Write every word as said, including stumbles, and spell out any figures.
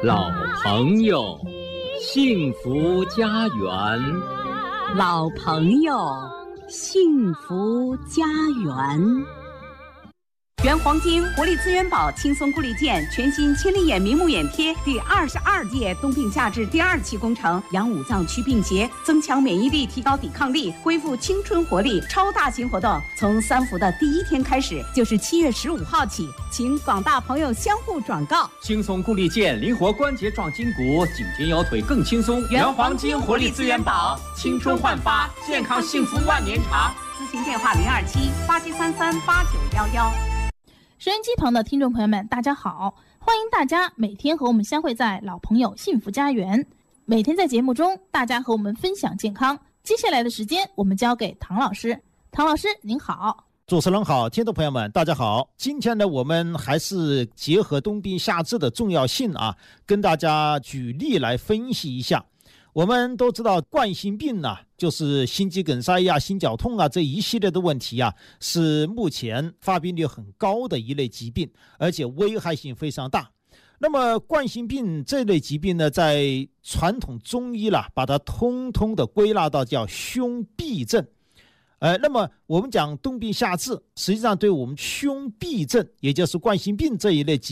老朋友，幸福家园。 老朋友，幸福家园。原黄金活力资源宝轻松固力健全新千里眼明目眼贴第二十二届冬病夏治第二期工程，养五脏祛病邪，增强免疫力，提高抵抗力，恢复青春活力。超大型活动从三伏的第一天开始，就是七月十五号起，请广大朋友相互转告。 轻松固力健，灵活关节壮筋骨，颈肩腰腿更轻松。 原黄金活力资源宝， 青春焕发，健康幸福万年长。 咨询电话零二七八七三三八九幺幺。 收音机旁的听众朋友们，大家好，欢迎大家每天和我们相会在老朋友幸福家园。每天在节目中，大家和我们分享健康。接下来的时间，我们交给唐老师。唐老师，您好。 主持人好，听众朋友们，大家好。今天呢，我们还是结合冬病夏治的重要性啊，跟大家举例来分析一下。我们都知道冠心病呢、啊，就是心肌梗塞呀、心绞痛啊这一系列的问题啊，是目前发病率很高的一类疾病，而且危害性非常大。那么冠心病这类疾病呢，在传统中医啦，把它通通的归纳到叫胸痹症。呃，那么我们讲冬病夏治，实际上对我们胸痹症，也就是冠心病这一类疾